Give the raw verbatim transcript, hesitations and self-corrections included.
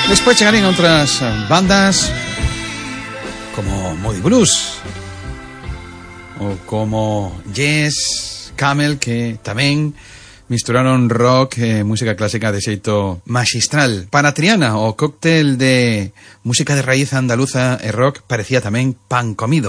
Después llegarían otras bandas como Moody Blues o como Yes, Camel, que tamén misturaron rock e música clásica de xeito magistral. Para Triana, o cóctel de música de raíz andaluza e rock parecía tamén pan comido.